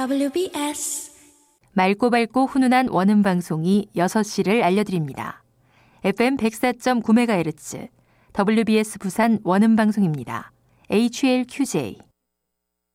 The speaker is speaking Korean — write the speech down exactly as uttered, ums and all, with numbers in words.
더블유비에스 맑고 밝고 훈훈한 원음 방송이 여섯 시를 알려드립니다. 에프엠 백사 점 구 메가헤르츠 더블유비에스 부산 원음 방송입니다. 에이치엘큐제이